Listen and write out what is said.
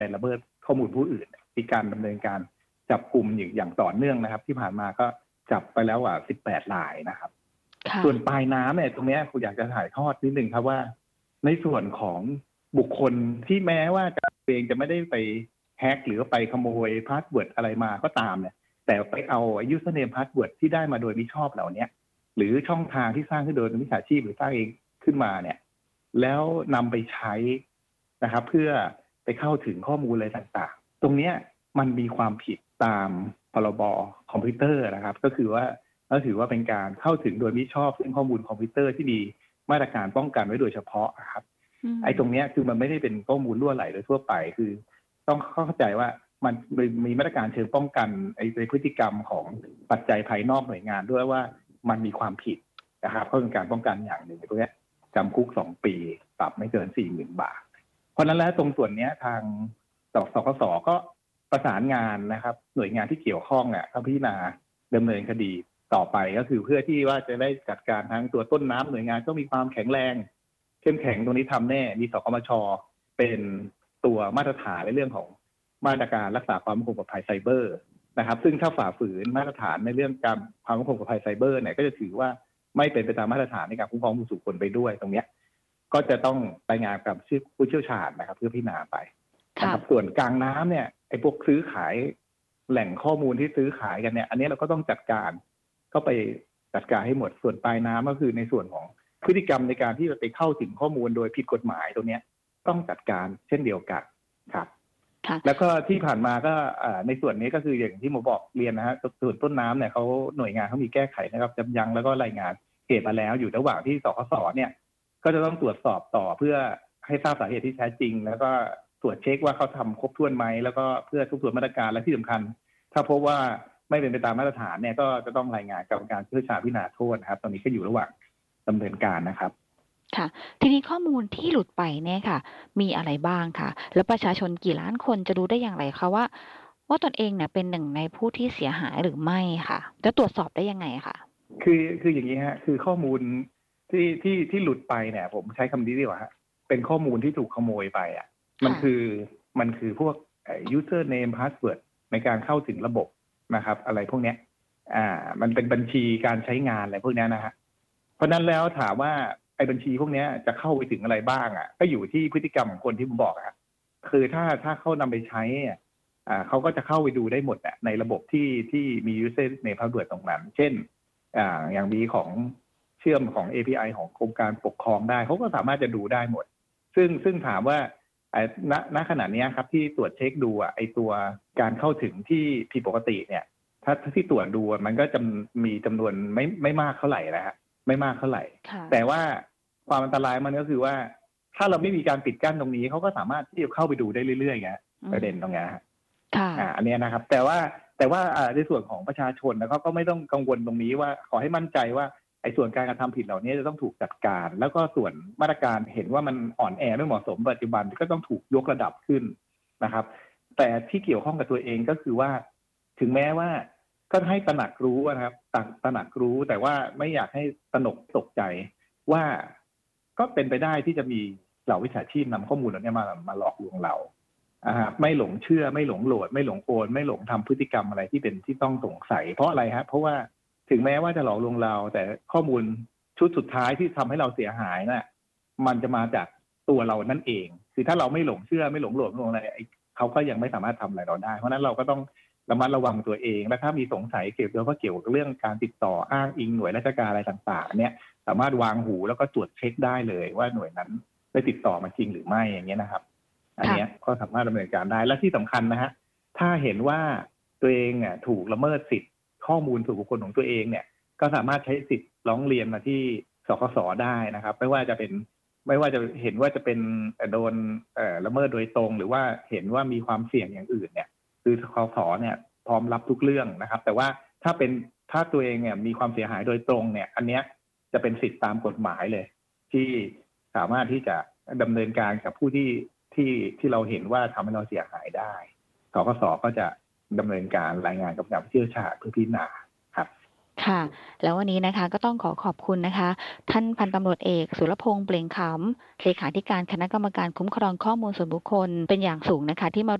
ละเมิดข้อมูลผู้อื่นมีการดำเนินการจับกลุ่มอย่างต่อเนื่องนะครับที่ผ่านมาก็จับไปแล้ว18 รายนะครับส่วนปลายน้ำเนี่ยตรงนี้ผมอยากจะถ่ายทอดนิดนึงครับว่าในส่วนของบุคคลที่แม้ว่าตัวเองจะไม่ได้ไปแฮกหรือไปขโมยพาสเวิร์ดอะไรมาก็ตามเนี่ยแต่ไปเอา username password ที่ได้มาโดยมิชอบเหล่านี้หรือช่องทางที่สร้างขึ้นโดยมิจฉาชีพหรือสร้างเองขึ้นมาเนี่ยแล้วนำไปใช้นะครับเพื่อไปเข้าถึงข้อมูลอะไรต่างๆตรงนี้มันมีความผิดตามพรบคอมพิวเตอร์นะครับก็คือว่าเราถือว่าเป็นการเข้าถึงโดยมิชอบซึ่งข้อมูลคอมพิวเตอร์ที่มีมาตรการป้องกันไว้โดยเฉพาะครับไอ้ตรงนี้คือมันไม่ได้เป็นข้อมูลรั่วไหลโดยทั่วไปคือต้องเข้าใจว่ามันมีมาตรการเชิงป้องกันไอ้พฤติกรรมของปัจจัยภายนอกหน่วยงานด้วยว่ามันมีความผิดนะครับก็เป็นการป้องกันอย่างหนึ่งตรงนี้จำคุก2 ปีปรับไม่เกิน 40,000 บาทเพราะนั้นแล้วตรงส่วนนี้ทางสคสก็ประสานงานนะครับหน่วยงานที่เกี่ยวข้องเนี่ยเขาพิจารณาดำเนินคดีต่อไปก็คือเพื่อที่ว่าจะได้จัดการทั้งตัวต้นน้ำหน่วยงานก็มีความแข็งแรงเข้มแข็งตรงนี้ทำแน่มีสคมชเป็นตัวมาตรฐานในเรื่องของมาตรการรักษาความมั่นคงปลอดภัยไซเบอร์นะครับซึ่งถ้าฝ่าฝืนมาตรฐานในเรื่องการความมั่นคงปลอดภัยไซเบอร์เนี่ยก็จะถือว่าไม่เป็นไปตามมาตรฐานในการคุ้มครองผู้สู่คนไปด้วยตรงนี้ก็จะต้องรายงานกับผู้เชี่ยวชาญนะครับเพื่อพิจารณาไปนะครับส่วนกลางน้ำเนี่ยไอ้พวกซื้อขายแหล่งข้อมูลที่ซื้อขายกันเนี่ยอันนี้เราก็ต้องจัดการก็ไปจัดการให้หมดส่วนปลายน้ำก็คือในส่วนของพฤติกรรมในการที่จะไปเข้าถึงข้อมูลโดยผิดกฎหมายตรงนี้ต้องจัดการเช่นเดียวกันครับแล้วก็ที่ผ่านมาก็ในส่วนนี้ก็คืออย่างที่ผมบอกเรียนนะฮะส่วนต้นน้ำเนี่ยเขาหน่วยงานเขามีแก้ไขนะครับยับยั้งแล้วก็รายงานเหตุมาแล้วอยู่ระหว่างที่สคสเนี่ยก็จะต้องตรวจสอบต่อเพื่อให้ทราบสาเหตุที่แท้จริงแล้วก็ตรวจเช็คว่าเขาทำครบถ้วนไหมแล้วก็เพื่อทบทวนมาตรการและที่สำคัญถ้าพบว่าไม่เป็นไปตามมาตรฐานเนี่ยก็จะต้องรายงานกรรมการผู้เชี่ยวชาญพิจารณาโทษนะครับตอนนี้ก็อยู่ระหว่างดำเนินการนะครับค่ะทีนี้ข้อมูลที่หลุดไปเนี่ยค่ะมีอะไรบ้างคะแล้วประชาชนกี่ล้านคนจะรู้ได้อย่างไรคะว่าตนเองเนี่ยเป็นหนึ่งในผู้ที่เสียหายหรือไม่ค่ะจะตรวจสอบได้ยังไงคะคืออย่างนี้ฮะคือข้อมูลที่หลุดไปเนี่ยผมใช้คำนี้ดีกว่าฮะเป็นข้อมูลที่ถูกขโมยไปอ่ะมันคือพวกusername password ในการเข้าถึงระบบนะครับอะไรพวกเนี้ยมันเป็นบัญชีการใช้งานอะไรพวกนี้นะฮะเพราะนั้นแล้วถามว่าไอ้บัญชีพวกนี้จะเข้าไปถึงอะไรบ้างอ่ะก็อยู่ที่พฤติกรรมของคนที่ผมบอกอ่ะคือถ้าเขานำไปใช้เขาก็จะเข้าไปดูได้หมดอ่ะในระบบที่มี username password ตรงนั้นเช่นอย่างมีของเชื่อมของ API ของกรมการปกครองได้เขาก็สามารถจะดูได้หมดซึ่งถามว่าณขณะนี้ครับที่ตรวจเช็คดูไอตัวการเข้าถึงที่ผิดปกติเนี่ยถ้าที่ตรวจดูมันก็จะมีจำนวนไม่มากเท่าไหร่นะฮะไม่มากเท่าไหร่แต่ว่าความอันตรายมันก็คือว่าถ้าเราไม่มีการปิดกั้นตรงนี้เขาก็สามารถที่จะเข้าไปดูได้เรื่อยๆไงประเด็นตรงนี้ฮะอันนี้นะครับแต่ว่าในส่วนของประชาชนแล้วก็ไม่ต้องกังวลตรงนี้ว่าขอให้มั่นใจว่าไอ้ส่วนการกระทำผิดเหล่านี้จะต้องถูกจัดการแล้วก็ส่วนมาตรการเห็นว่ามันอ่อนแอไม่เหมาะสมปัจจุบันก็ต้องถูกยกระดับขึ้นนะครับแต่ที่เกี่ยวข้องกับตัวเองก็คือว่าถึงแม้ว่าก็ให้ตระหนักรู้นะครับตระหนักรู้แต่ว่าไม่อยากให้ตระหนกตกใจว่าก็เป็นไปได้ที่จะมีเหล่าวิชาชีพนำข้อมูลเหล่านี้มาหลอกลวงเราไม่หลงเชื่อไม่หลงโหลดไม่หลงโอนไม่หลงทำพฤติกรรมอะไรที่เป็นที่ต้องสงสัยเพราะอะไรฮะเพราะว่าถึงแม้ว่าจะหลอกลวงเราแต่ข้อมูลชุดสุดท้ายที่ทำให้เราเสียหายน่ะมันจะมาจากตัวเรานั่นเองคือถ้าเราไม่หลงเชื่อไม่หลงโหลดไม่หลงอะไรเขาก็ยังไม่สามารถทำอะไรเราได้เพราะนั้นเราก็ต้องระมัดระวังตัวเองและถ้ามีสงสัยเกี่ยวกับเรื่องการติดต่ออ้างอิงหน่วยราชการอะไรต่างๆเนี่ยสามารถวางหูแล้วก็ตรวจเช็คได้เลยว่าหน่วยนั้นได้ติดต่อมาจริงหรือไม่อย่างเงี้ยนะครับอันนี้ก็สามารถดำเนินการได้และที่สำคัญนะฮะถ้าเห็นว่าตัวเองถูกละเมิดสิทธิข้อมูลส่วนบุคคลของตัวเองเนี่ยก็สามารถใช้สิทธิ์ร้องเรียนมาที่สคสได้นะครับไม่ว่าจะเห็นว่าจะเป็นโดนละเมิดโดยตรงหรือว่าเห็นว่ามีความเสี่ยงอย่างอื่นเนี่ยคือสคสเนี่ยพร้อมรับทุกเรื่องนะครับแต่ว่าถ้าตัวเองเนี่ยมีความเสียหายโดยตรงเนี่ยอันเนี้ยจะเป็นสิทธิตามกฎหมายเลยที่สามารถที่จะดำเนินการกับผู้ที่เราเห็นว่าทำให้เราเสียหายได้สคสก็จะดำเนินการรายงานกับผู้เชี่ยวชาญเพื่อพิจารณาครับค่ะ แล้ววันนี้นะคะก็ต้องขอบคุณนะคะ ท่านพันตำรวจเอกสุรพงษ์เปล่งขำเลขาธิการคณะกรรมการคุ้มครองข้อมูลส่วนบุคคลเป็นอย่างสูงนะคะที่มา